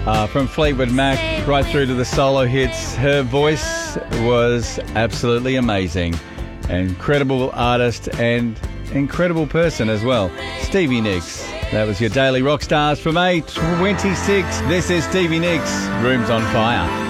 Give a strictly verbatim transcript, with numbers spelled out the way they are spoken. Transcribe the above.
Uh, from Fleetwood Mac right through to the solo hits, her voice was absolutely amazing. Incredible artist and incredible person as well. Stevie Nicks. That was your Daily Rock Stars from A twenty-six. This is Stevie Nicks, Rooms on Fire.